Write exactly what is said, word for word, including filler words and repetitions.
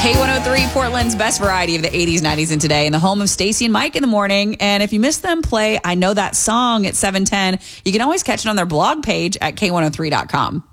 K one oh three, Portland's best variety of the eighties, nineties, and today, and the home of Stacey and Mike in the morning. And if you missed them play I Know That Song at seven ten, you can always catch it on their blog page at K one oh three dot com.